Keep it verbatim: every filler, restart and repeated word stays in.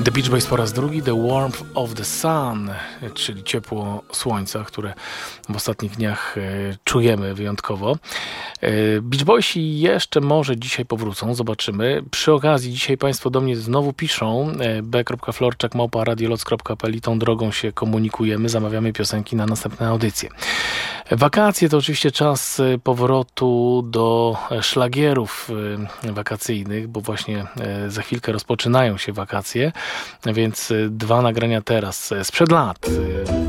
The Beach Boys po raz drugi, The Warmth of the Sun, czyli ciepło słońca, które w ostatnich dniach czujemy wyjątkowo. Beach Boysi jeszcze może dzisiaj powrócą, zobaczymy. Przy okazji dzisiaj Państwo do mnie znowu piszą b kropka florczak małpa radioloc kropka p l i tą drogą się komunikujemy, zamawiamy piosenki na następne audycje. Wakacje to oczywiście czas powrotu do szlagierów wakacyjnych, bo właśnie za chwilkę rozpoczynają się wakacje, więc dwa nagrania teraz sprzed lat.